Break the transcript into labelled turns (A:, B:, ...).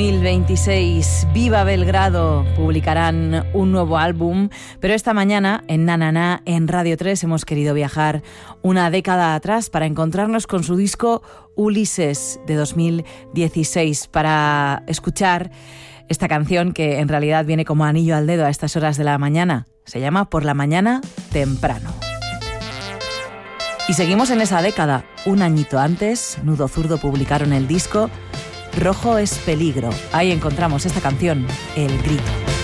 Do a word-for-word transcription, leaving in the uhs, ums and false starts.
A: mil veintiséis, Viva Belgrado, publicarán un nuevo álbum, pero esta mañana en Na Na Na, en Radio tres, hemos querido viajar una década atrás para encontrarnos con su disco Ulises de dos mil dieciséis, para escuchar esta canción que en realidad viene como anillo al dedo a estas horas de la mañana. Se llama Por la mañana temprano. Y seguimos en esa década. Un añito antes, Nudo Zurdo publicaron el disco Rojo es peligro. Ahí encontramos esta canción, El grito.